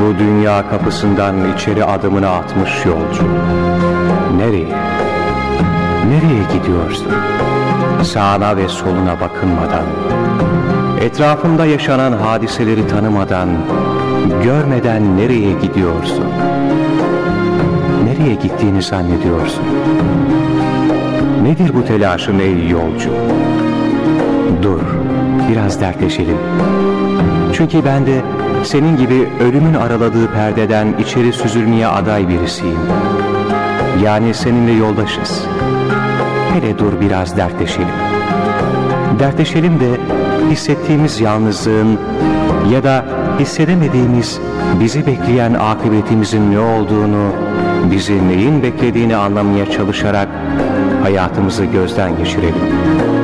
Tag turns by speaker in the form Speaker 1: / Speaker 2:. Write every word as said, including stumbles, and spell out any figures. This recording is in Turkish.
Speaker 1: Bu dünya kapısından içeri adımını atmış yolcu. Nereye? Nereye gidiyorsun? Sağına ve soluna bakınmadan, etrafında yaşanan hadiseleri tanımadan, görmeden nereye gidiyorsun? Nereye gittiğini zannediyorsun? Nedir bu telaşın ey yolcu? Dur, biraz dertleşelim. Çünkü ben de senin gibi ölümün araladığı perdeden içeri süzülmeye aday birisiyim. Yani seninle yoldaşız. Hele dur biraz dertleşelim. Dertleşelim de hissettiğimiz yalnızlığın ya da hissedemediğimiz bizi bekleyen akıbetimizin ne olduğunu, bizi neyin beklediğini anlamaya çalışarak hayatımızı gözden geçirelim.